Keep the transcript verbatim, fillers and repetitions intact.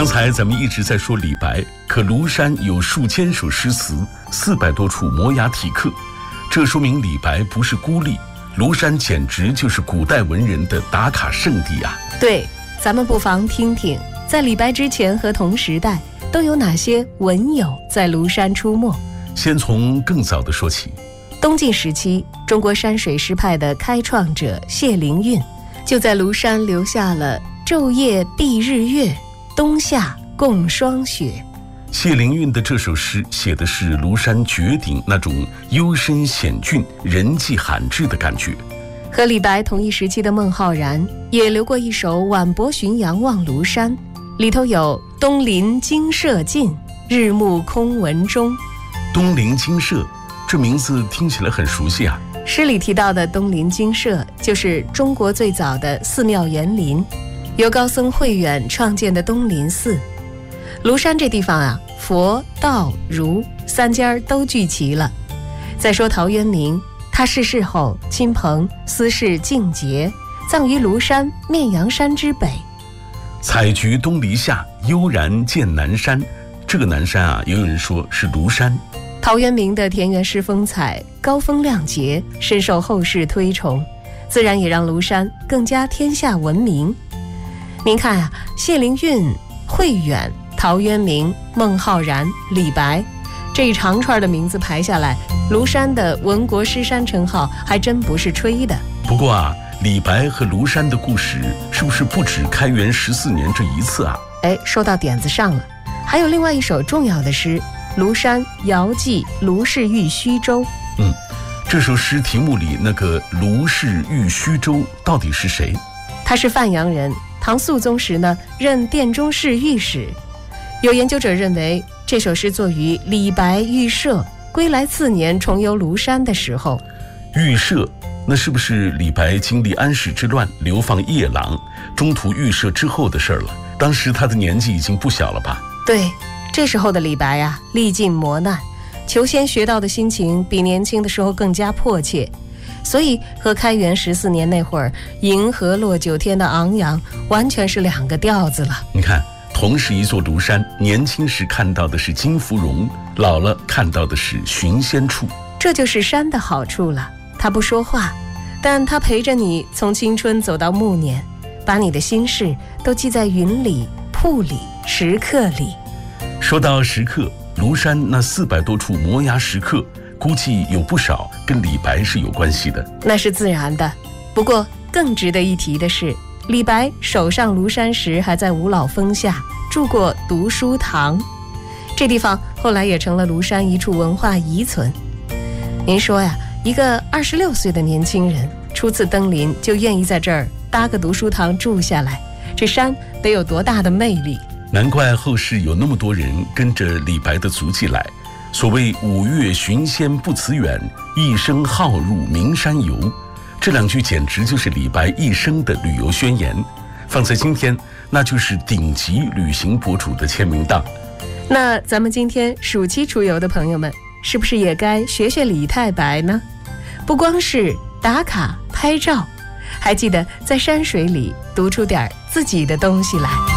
刚才咱们一直在说李白，可庐山有数千首诗词，四百多处摩崖题刻，这说明李白不是孤立，庐山简直就是古代文人的打卡圣地啊。 对，咱们不妨听听，在李白之前和同时代都有哪些文友在庐山出没。 先从更早的说起。 东晋时期，中国山水诗派的开创者谢灵运就在庐山留下了昼夜蔽日月，冬夏共霜雪。 谢灵运的这首诗写的是庐山绝顶那种幽深险峻、人迹罕至的感觉。 和李白同一时期的孟浩然也留过一首《晚泊浔阳望庐山》，里头有东临精舍尽，日暮空文中。 东临精舍，这名字听起来很熟悉啊。 诗里提到的东林精舍就是中国最早的寺庙园林，由高僧慧远创建的东林寺。庐山这地方啊，佛道儒三家都聚齐了。再说陶渊明，他逝世后亲朋私事尽竭，葬于庐山面阳山之北。 采菊东篱下，悠然见南山。这个南山啊，也有人说是庐山。 陶渊明的田园诗风采高风亮节，深受后世推崇，自然也让庐山更加天下闻名。您看啊，谢灵运、慧远、陶渊明、孟浩然、李白，这一长串的名字排下来，庐山的文国诗山称号还真不是吹的。 不过啊，李白和庐山的故事是不是不止开元十四年这一次啊？ 哎，说到点子上了，还有另外一首重要的诗《庐山遥寄卢氏寓须州》。 嗯，这首诗题目里那个卢氏寓须州到底是谁？ 他是范阳人，唐肃宗时呢任殿中侍御史。有研究者认为，这首诗作于李白预设归来次年重游庐山的时候。 预设，那是不是李白经历安史之乱流放夜郎，中途预设之后的事儿了？当时他的年纪已经不小了吧？ 对，这时候的李白啊，历尽磨难，求仙学道的心情比年轻的时候更加迫切，所以和开元十四年那会儿银河落九天的昂扬完全是两个调子了。 你看，同是一座庐山，年轻时看到的是金芙蓉，老了看到的是寻仙处。 这就是山的好处了，它不说话，但它陪着你从青春走到暮年，把你的心事都记在云里、瀑里、石刻里。 说到石刻，庐山那四百多处摩崖石刻，估计有不少跟李白是有关系的。 那是自然的。不过更值得一提的是，李白守上庐山时还在五老峰下住过读书堂，这地方后来也成了庐山一处文化遗存。您说呀，一个二十六岁的年轻人初次登临就愿意在这儿搭个读书堂住下来，这山得有多大的魅力？ 难怪后世有那么多人跟着李白的足迹来。所谓五岳寻仙不辞远，一生好入名山游，这两句简直就是李白一生的旅游宣言，放在今天那就是顶级旅行博主的签名档。 那咱们今天暑期出游的朋友们，是不是也该学学李太白呢？不光是打卡拍照，还记得在山水里读出点自己的东西来。